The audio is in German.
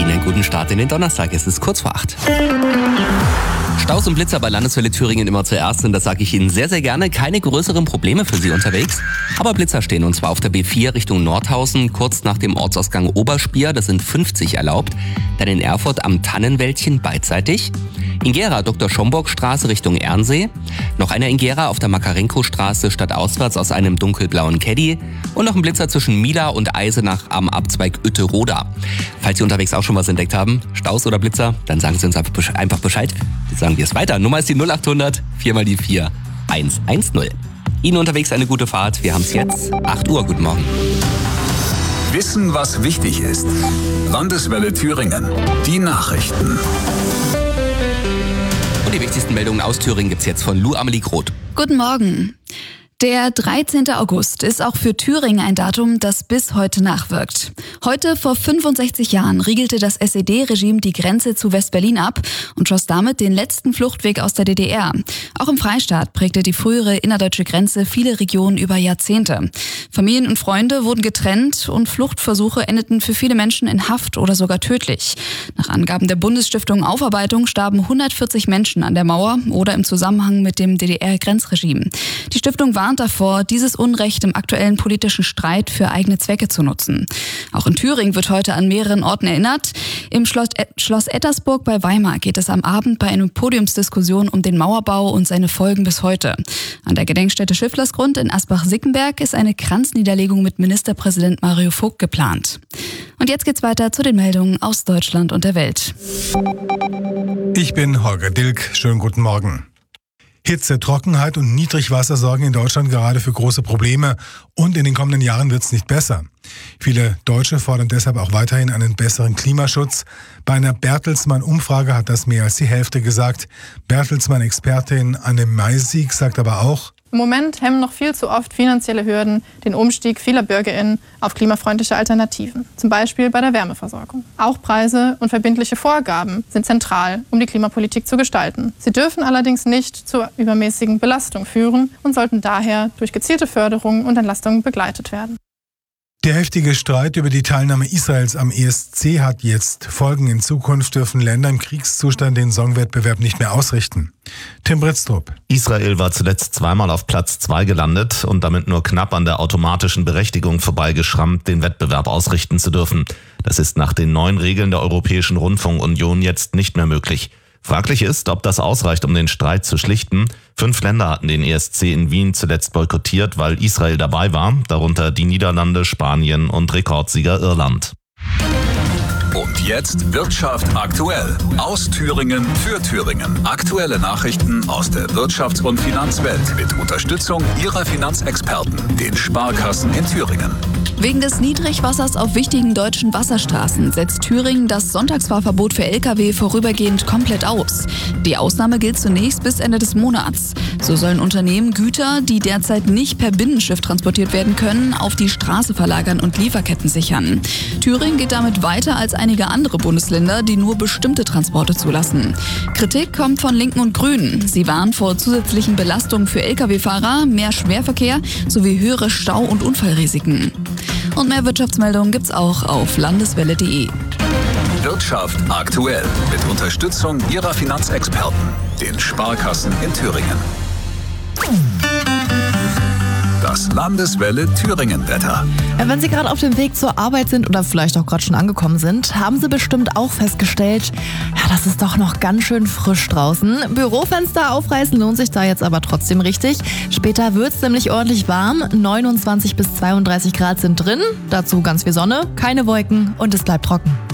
Ihnen einen guten Start in den Donnerstag. Es ist kurz vor 8. Staus und Blitzer bei Landeswelle Thüringen immer zuerst und das sage ich Ihnen sehr, sehr gerne. Keine größeren Probleme für Sie unterwegs. Aber Blitzer stehen und zwar auf der B4 Richtung Nordhausen, kurz nach dem Ortsausgang Oberspier. Das sind 50 erlaubt. Dann in Erfurt am Tannenwäldchen beidseitig. In Gera Dr. Schomburg-Straße Richtung Ernsee. Noch einer in Gera auf der Makarenko-Straße stadtauswärts aus einem dunkelblauen Caddy. Und noch ein Blitzer zwischen Mila und Eisenach am Abzweig Uetterode. Falls Sie unterwegs auch schon was entdeckt haben, Staus oder Blitzer, dann sagen Sie uns einfach Bescheid. Jetzt sagen wir es weiter. Nummer ist die 0800 4 mal die 4 110. Ihnen unterwegs eine gute Fahrt. Wir haben es jetzt 8 Uhr. Guten Morgen. Wissen, was wichtig ist. Landeswelle Thüringen. Die Nachrichten. Und die wichtigsten Meldungen aus Thüringen gibt's jetzt von Lou Amelie Groth. Guten Morgen. Der 13. August ist auch für Thüringen ein Datum, das bis heute nachwirkt. Heute vor 65 Jahren riegelte das SED-Regime die Grenze zu West-Berlin ab und schloss damit den letzten Fluchtweg aus der DDR. Auch im Freistaat prägte die frühere innerdeutsche Grenze viele Regionen über Jahrzehnte. Familien und Freunde wurden getrennt und Fluchtversuche endeten für viele Menschen in Haft oder sogar tödlich. Nach Angaben der Bundesstiftung Aufarbeitung starben 140 Menschen an der Mauer oder im Zusammenhang mit dem DDR-Grenzregime. Die Stiftung warnt davor, dieses Unrecht im aktuellen politischen Streit für eigene Zwecke zu nutzen. Auch in Thüringen wird heute an mehreren Orten erinnert. Im Schloss Ettersburg bei Weimar geht es am Abend bei einer Podiumsdiskussion um den Mauerbau und seine Folgen bis heute. An der Gedenkstätte Schifflersgrund in Asbach-Sickenberg ist eine Kranzniederlegung mit Ministerpräsident Mario Vogt geplant. Und jetzt geht's weiter zu den Meldungen aus Deutschland und der Welt. Ich bin Holger Dilk. Schönen guten Morgen. Hitze, Trockenheit und Niedrigwasser sorgen in Deutschland gerade für große Probleme und in den kommenden Jahren wird es nicht besser. Viele Deutsche fordern deshalb auch weiterhin einen besseren Klimaschutz. Bei einer Bertelsmann-Umfrage hat das mehr als die Hälfte gesagt. Bertelsmann-Expertin Anne Meisig sagt aber auch: Im Moment hemmen noch viel zu oft finanzielle Hürden den Umstieg vieler BürgerInnen auf klimafreundliche Alternativen, zum Beispiel bei der Wärmeversorgung. Auch Preise und verbindliche Vorgaben sind zentral, um die Klimapolitik zu gestalten. Sie dürfen allerdings nicht zur übermäßigen Belastung führen und sollten daher durch gezielte Förderung und Entlastungen begleitet werden. Der heftige Streit über die Teilnahme Israels am ESC hat jetzt Folgen. In Zukunft dürfen Länder im Kriegszustand den Songwettbewerb nicht mehr ausrichten. Tim Britztrup. Israel war zuletzt zweimal auf Platz 2 gelandet und damit nur knapp an der automatischen Berechtigung vorbeigeschrammt, den Wettbewerb ausrichten zu dürfen. Das ist nach den neuen Regeln der Europäischen Rundfunkunion jetzt nicht mehr möglich. Fraglich ist, ob das ausreicht, um den Streit zu schlichten. 5 Länder hatten den ESC in Wien zuletzt boykottiert, weil Israel dabei war, darunter die Niederlande, Spanien und Rekordsieger Irland. Und jetzt Wirtschaft aktuell. Aus Thüringen für Thüringen. Aktuelle Nachrichten aus der Wirtschafts- und Finanzwelt mit Unterstützung Ihrer Finanzexperten, den Sparkassen in Thüringen. Wegen des Niedrigwassers auf wichtigen deutschen Wasserstraßen setzt Thüringen das Sonntagsfahrverbot für Lkw vorübergehend komplett aus. Die Ausnahme gilt zunächst bis Ende des Monats. So sollen Unternehmen Güter, die derzeit nicht per Binnenschiff transportiert werden können, auf die Straße verlagern und Lieferketten sichern. Thüringen geht damit weiter als einige andere Bundesländer, die nur bestimmte Transporte zulassen. Kritik kommt von Linken und Grünen. Sie warnen vor zusätzlichen Belastungen für Lkw-Fahrer, mehr Schwerverkehr sowie höhere Stau- und Unfallrisiken. Und mehr Wirtschaftsmeldungen gibt's auch auf landeswelle.de. Wirtschaft aktuell mit Unterstützung Ihrer Finanzexperten, den Sparkassen in Thüringen. Das Landeswelle Thüringen-Wetter. Wenn Sie gerade auf dem Weg zur Arbeit sind oder vielleicht auch gerade schon angekommen sind, haben Sie bestimmt auch festgestellt, ja, das ist doch noch ganz schön frisch draußen. Bürofenster aufreißen lohnt sich da jetzt aber trotzdem richtig. Später wird es nämlich ordentlich warm. 29 bis 32 Grad sind drin. Dazu ganz viel Sonne, keine Wolken und es bleibt trocken.